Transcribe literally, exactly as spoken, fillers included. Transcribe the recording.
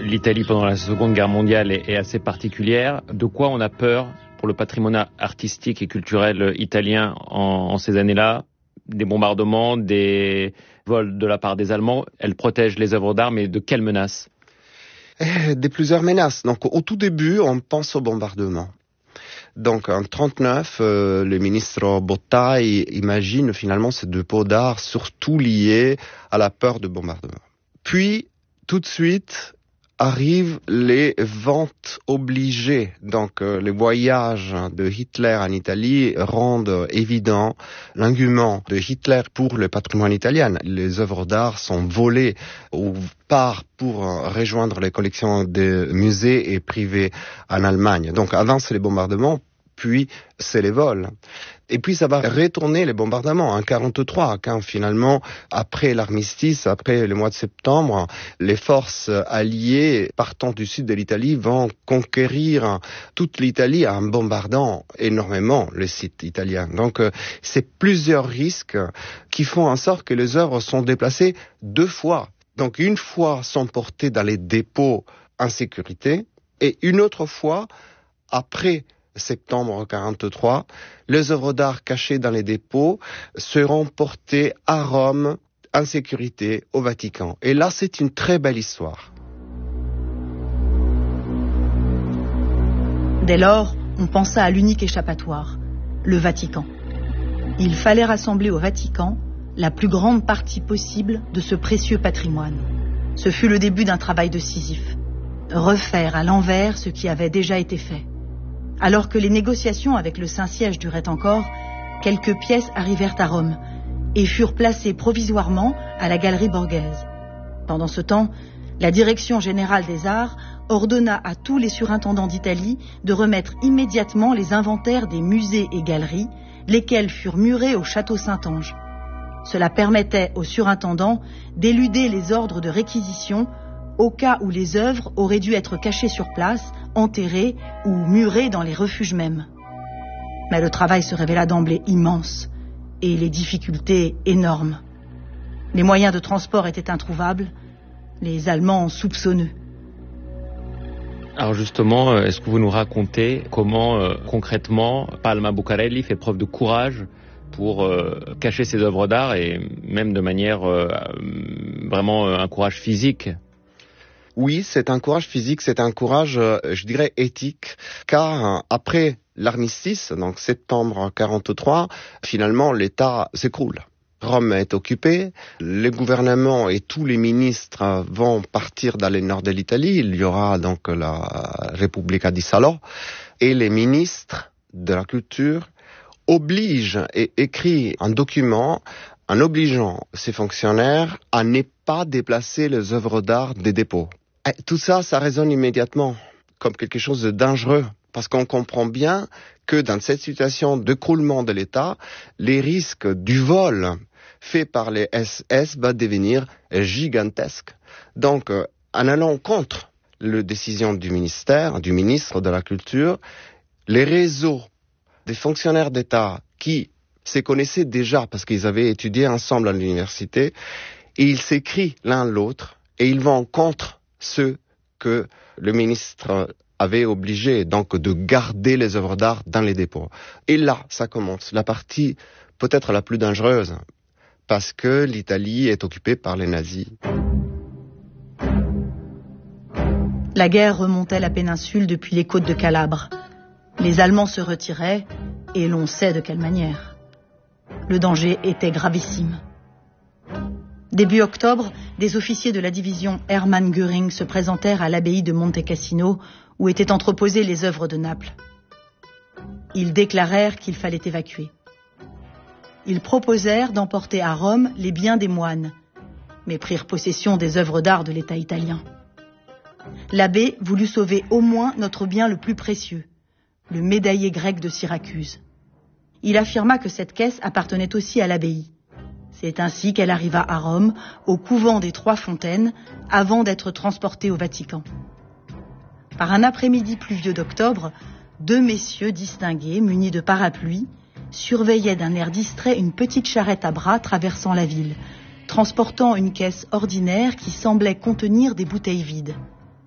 l'Italie pendant la Seconde Guerre mondiale est, est assez particulière. De quoi on a peur pour le patrimoine artistique et culturel italien en, en ces années-là? Des bombardements, des vols de la part des Allemands. Elle protège les œuvres d'art, mais de quelles menaces? Des plusieurs menaces. Donc, au tout début, on pense au bombardement. Donc, en trente-neuf, euh, le ministre Botta imagine finalement ces dépôts d'art surtout liés à la peur de bombardement. Puis, tout de suite, arrivent les ventes obligées. Donc, euh, les voyages de Hitler en Italie rendent évident l'engouement de Hitler pour le patrimoine italien. Les œuvres d'art sont volées ou part pour rejoindre les collections des musées et privés en Allemagne. Donc, avant, c'est les bombardements, puis c'est les vols. Et puis ça va retourner les bombardements en quarante-trois, quand finalement, après l'armistice, après le mois de septembre, les forces alliées partant du sud de l'Italie vont conquérir toute l'Italie en bombardant énormément les sites italiens. Donc euh, c'est plusieurs risques qui font en sorte que les œuvres sont déplacées deux fois. Donc une fois sont portées dans les dépôts en sécurité, et une autre fois, après septembre quarante-trois, les œuvres d'art cachées dans les dépôts seront portées à Rome en sécurité au Vatican. Et là, c'est une très belle histoire. Dès lors, on pensa à l'unique échappatoire, le Vatican. Il fallait rassembler au Vatican la plus grande partie possible de ce précieux patrimoine. Ce fut le début d'un travail de Sisyphe. Refaire à l'envers ce qui avait déjà été fait. Alors que les négociations avec le Saint-Siège duraient encore, quelques pièces arrivèrent à Rome et furent placées provisoirement à la Galerie Borghese. Pendant ce temps, la Direction générale des arts ordonna à tous les surintendants d'Italie de remettre immédiatement les inventaires des musées et galeries, lesquels furent murés au château Saint-Ange. Cela permettait aux surintendants d'éluder les ordres de réquisition au cas où les œuvres auraient dû être cachées sur place, enterrées ou murées dans les refuges mêmes. Mais le travail se révéla d'emblée immense et les difficultés énormes. Les moyens de transport étaient introuvables, les Allemands soupçonneux. Alors justement, est-ce que vous nous racontez comment euh, concrètement Palma Bucarelli fait preuve de courage pour euh, cacher ses œuvres d'art et même de manière euh, vraiment euh, un courage physique? Oui, c'est un courage physique, c'est un courage, euh, je dirais, éthique, car euh, après l'armistice, donc septembre quarante-trois, finalement l'État s'écroule. Rome est occupée, le gouvernement et tous les ministres vont partir dans le nord de l'Italie, il y aura donc la Repubblica di Salò, et les ministres de la culture obligent et écrivent un document en obligeant ces fonctionnaires à ne pas déplacer les œuvres d'art des dépôts. Et tout ça, ça résonne immédiatement comme quelque chose de dangereux, parce qu'on comprend bien que dans cette situation d'écroulement de l'État, les risques du vol fait par les S S va devenir gigantesques. Donc, en allant contre la décision du ministère, du ministre de la Culture, les réseaux des fonctionnaires d'État qui se connaissaient déjà parce qu'ils avaient étudié ensemble à l'université, et ils s'écrient l'un l'autre, et ils vont contre ceux que le ministre avait obligé, donc de garder les œuvres d'art dans les dépôts. Et là, ça commence, la partie peut-être la plus dangereuse, parce que l'Italie est occupée par les nazis. La guerre remontait la péninsule depuis les côtes de Calabre. Les Allemands se retiraient, et l'on sait de quelle manière. Le danger était gravissime. Début octobre, des officiers de la division Hermann Göring se présentèrent à l'abbaye de Monte Cassino, où étaient entreposées les œuvres de Naples. Ils déclarèrent qu'il fallait évacuer. Ils proposèrent d'emporter à Rome les biens des moines, mais prirent possession des œuvres d'art de l'État italien. L'abbé voulut sauver au moins notre bien le plus précieux, le médaillé grec de Syracuse. Il affirma que cette caisse appartenait aussi à l'abbaye. C'est ainsi qu'elle arriva à Rome, au couvent des Trois Fontaines, avant d'être transportée au Vatican. Par un après-midi pluvieux d'octobre, deux messieurs distingués, munis de parapluies, surveillaient d'un air distrait une petite charrette à bras traversant la ville, transportant une caisse ordinaire qui semblait contenir des bouteilles vides.